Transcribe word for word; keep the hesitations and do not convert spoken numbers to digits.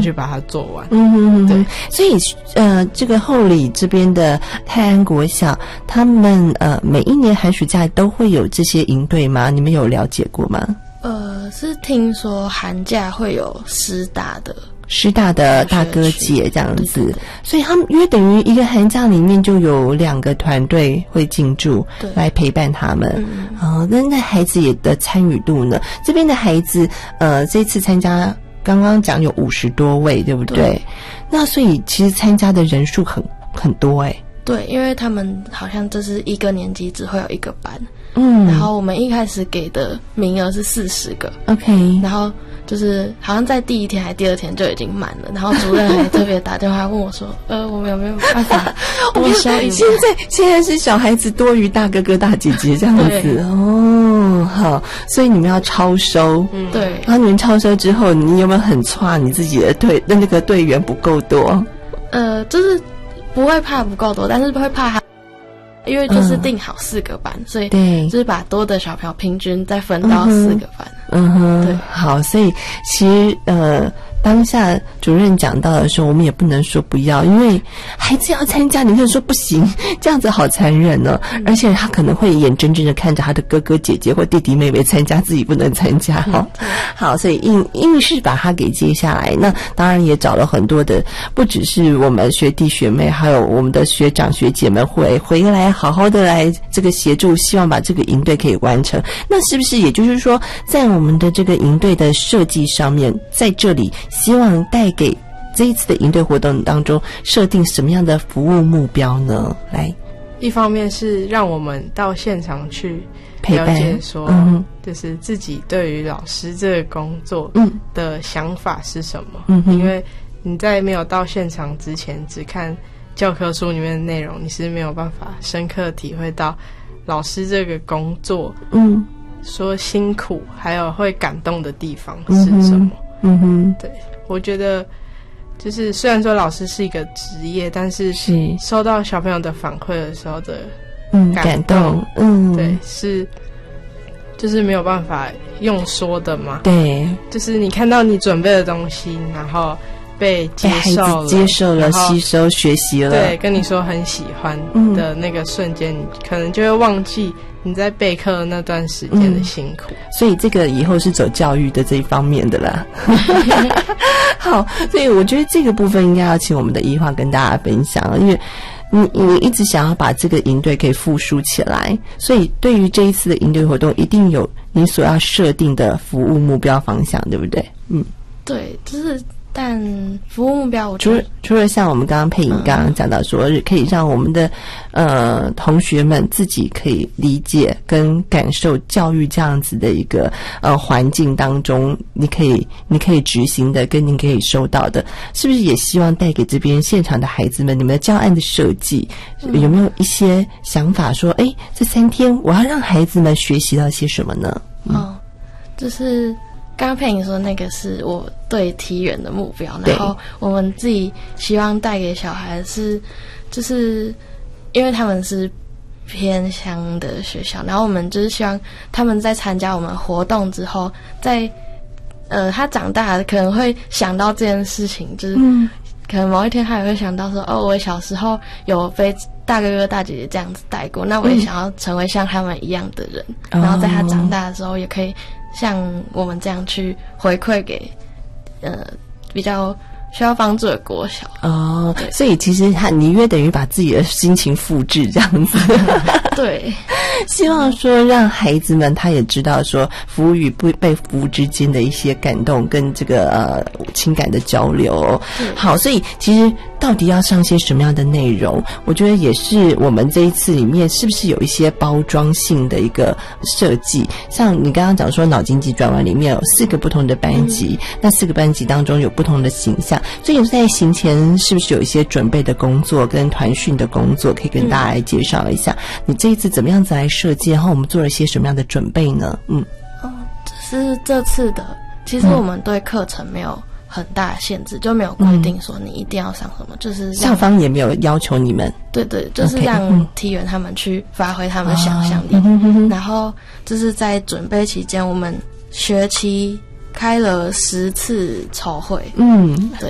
间去把它做完。 嗯哼，对。所以呃，这个后里这边的泰安国小，他们呃每一年寒暑假都会有这些营队吗？你们有了解过吗？ 呃，是听说寒假会有师大的师大的大哥姐这样子，对对对，所以他们约等于一个寒假里面就有两个团队会进驻来陪伴他们。嗯，哦，那那孩子也的参与度呢？这边的孩子呃这次参加刚刚讲有五十多位，对不对？对，那所以其实参加的人数很很多欸。 对，因为他们好像这是一个年级只会有一个班。 嗯， 然后我们一开始给的名额是四十个 ，OK， 然后就是好像在第一天还第二天就已经满了，然后主任还特别打电话问我说，呃，我们有没有办法多收一点？ 现在现在是小孩子多于大哥哥大姐姐这样子哦，好，所以你们要超收， 嗯，对。 然后你们超收之后，你有没有很差你自己的队那个队员不够多？ 呃，就是不会怕不够多，但是会怕他。因为就是定好四个班，嗯，所以对，就是把多的小朋友平均再分到四个班。 嗯哼，对，好，所以其实呃，当下主任讲到的时候，我们也不能说不要，因为孩子要参加，你就说不行，这样子好残忍呢，哦嗯。而且他可能会眼睁睁的看着他的哥哥姐姐或弟弟妹妹参加，自己不能参加哈，哦嗯。好，所以硬硬是把他给接下来。那当然也找了很多的，不只是我们学弟学妹，还有我们的学长学姐们会回来好好的来这个协助，希望把这个营队可以完成。那是不是也就是说，在我们的这个营队的设计上面，在这里希望带给这一次的营队活动当中设定什么样的服务目标呢？来， 一方面是让我们到现场去了解说，嗯，就是自己对于老师这个工作的想法是什么。嗯，因为你在没有到现场之前，只看教科书里面的内容，你是没有办法深刻体会到老师这个工作，嗯，说辛苦还有会感动的地方是什么。嗯哼，对，我觉得就是虽然说老师是一个职业，但是收到小朋友的反馈的时候的感动，嗯，感动，嗯，对，是就是没有办法用说的嘛。对，就是你看到你准备的东西，然后被接受了， 接受了，吸收，学习了， 对，跟你说很喜欢的那个瞬间，嗯，你可能就会忘记你在备课的那段时间的辛苦。 嗯，所以这个以后是走教育的这一方面的啦。好，所以我觉得这个部分应该要请我们的一化跟大家分享，因为你你一直想要把这个营队可以复苏起来，所以对于这一次的营队活动，一定有你所要设定的服务目标方向，对不对？嗯， 对，就是但服务目标我除了除了像我们刚刚佩颖刚刚讲到说，嗯，可以让我们的呃同学们自己可以理解跟感受教育这样子的一个呃环境当中，你可以你可以执行的跟你可以收到的，是不是也希望带给这边现场的孩子们，你们的教案的设计，嗯，有没有一些想法说，哎，这三天我要让孩子们学习到些什么呢？ 嗯，哦，就是刚刚佩颖说那个是我对体园的目标，然后我们自己希望带给小孩是，就是因为他们是偏乡的学校，然后我们就是希望他们在参加我们活动之后，在呃他长大了可能会想到这件事情，就是，嗯，可能某一天他也会想到说，哦，我小时候有被大哥哥大姐姐这样子带过，那我也想要成为像他们一样的人，嗯，然后在他长大的时候也可以像我们这样去回馈给呃比较需要帮助的国小。 哦，所以其实他你约等于把自己的心情复制这样子。 对， 希望说让孩子们他也知道说服务与不被服务之间的一些感动跟这个呃情感的交流。好，所以其实到底要上些什么样的内容，我觉得也是我们这一次里面是不是有一些包装性的一个设计。像你刚刚讲说脑筋急转弯里面有四个不同的班级，嗯，那四个班级当中有不同的形象，所以在行前是不是有一些准备的工作跟团训的工作可以跟大家来介绍一下，嗯，你这一次怎么样子来设计，然后我们做了些什么样的准备呢？嗯， 哦，只是这次的其实我们对课程没有很大的限制，就没有规定说你一定要上什么，嗯，就是校方也没有要求你们。 对对，就是让体员他们去发挥他们的想象力，嗯，然后就是在准备期间，我们学期开了十次筹会，嗯，对。